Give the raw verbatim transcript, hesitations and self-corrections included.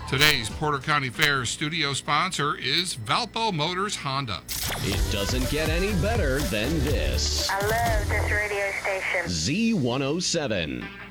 Today's Porter County Fair studio sponsor is Valpo Motors Honda. It doesn't get any better than this. I love this radio station. Z one oh seven.